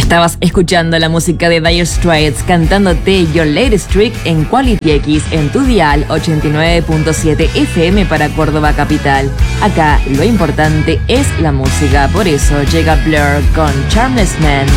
Estabas escuchando la música de Dire Straits cantándote Your Latest Trick en Quality X en tu dial 89.7 FM para Córdoba Capital. Acá lo importante es la música, por eso llega Blur con Charmless Man.